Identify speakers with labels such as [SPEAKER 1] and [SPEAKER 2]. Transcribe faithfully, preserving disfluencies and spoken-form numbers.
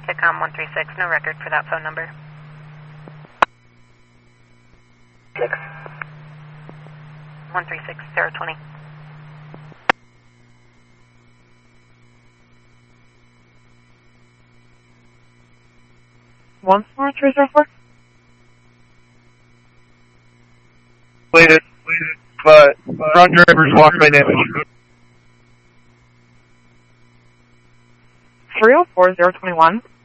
[SPEAKER 1] Tacom one three six, no record for that phone number.
[SPEAKER 2] Six.
[SPEAKER 1] one three six, zero twenty.
[SPEAKER 3] One four three zero four.
[SPEAKER 4] Completed, but wrong drivers walked by damage.
[SPEAKER 3] three oh four, zero twenty-one.